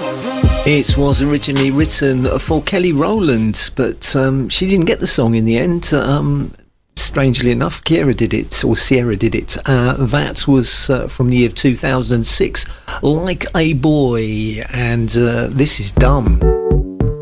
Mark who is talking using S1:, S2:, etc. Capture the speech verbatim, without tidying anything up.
S1: It was originally written for Kelly Rowland, but um, she didn't get the song in the end. Um, strangely enough, Kiera did it, or Sierra did it. Uh, that was uh, from the year of two thousand six, Like a Boy, and uh, this is Dumb.